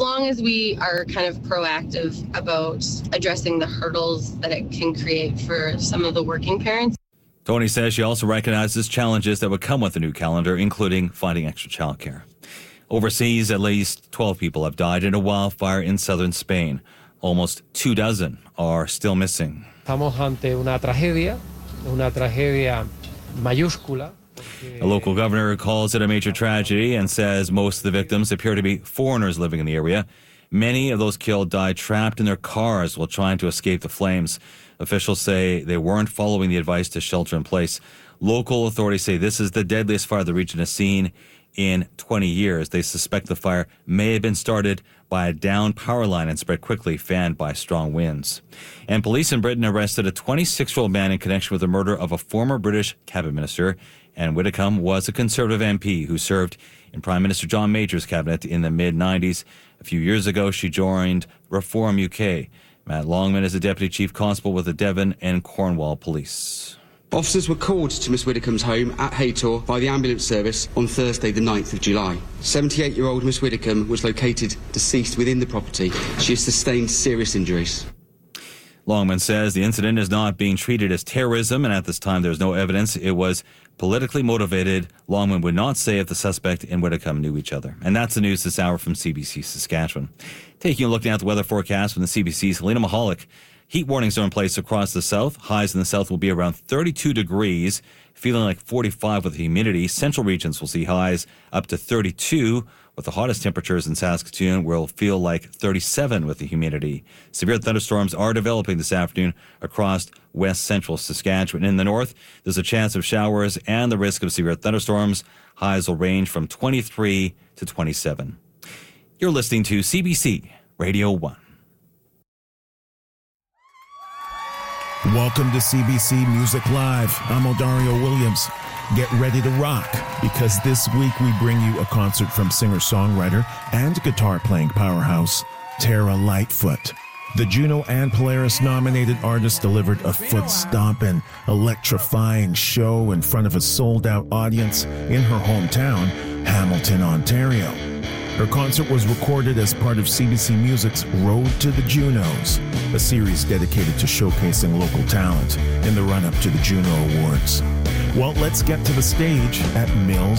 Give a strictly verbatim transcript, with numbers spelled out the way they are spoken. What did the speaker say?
long as we are kind of proactive about addressing the hurdles that it can create for some of the working parents. Tony says she also recognizes challenges that would come with the new calendar, including finding extra childcare. Overseas, at least twelve people have died in a wildfire in southern Spain. Almost two dozen are still missing. Estamos ante una tragedia, una tragedia mayúscula. A local governor calls it a major tragedy and says most of the victims appear to be foreigners living in the area. Many of those killed died trapped in their cars while trying to escape the flames. Officials say they weren't following the advice to shelter in place. Local authorities say this is the deadliest fire the region has seen in twenty years. They suspect the fire may have been started by a downed power line and spread quickly, fanned by strong winds. And police in Britain arrested a twenty-six-year-old man in connection with the murder of a former British cabinet minister. And Widdicombe was a Conservative M P who served in Prime Minister John Major's cabinet in the mid nineties. A few years ago, she joined Reform U K. Matt Longman is the Deputy Chief Constable with the Devon and Cornwall Police. Officers were called to Miss Widdicombe's home at Haytor by the ambulance service on Thursday the ninth of July. seventy-eight-year-old Miss Widdicombe was located deceased within the property. She has sustained serious injuries. Longman says the incident is not being treated as terrorism, and at this time there's no evidence it was politically motivated. Longman would not say if the suspect and Widdicombe knew each other. And that's the news this hour from C B C Saskatchewan. Taking a look now at the weather forecast from the C B C's Helena Mahalik. Heat warnings are in place across the south. Highs in the south will be around thirty-two degrees, feeling like forty-five with humidity. Central regions will see highs up to thirty-two, with the hottest temperatures in Saskatoon will feel like thirty-seven with the humidity. Severe thunderstorms are developing this afternoon across west central Saskatchewan. In the north, there's a chance of showers and the risk of severe thunderstorms. Highs will range from twenty-three to twenty-seven. You're listening to C B C Radio one. Welcome to C B C Music Live. I'm Odario Williams. Get ready to rock, because this week we bring you a concert from singer-songwriter and guitar-playing powerhouse Tara Lightfoot. The Juno and Polaris-nominated artist delivered a foot-stomping, electrifying show in front of a sold-out audience in her hometown, Hamilton, Ontario. Her concert was recorded as part of C B C Music's Road to the Junos, a series dedicated to showcasing local talent in the run-up to the Juno Awards. Well, let's get to the stage at Mills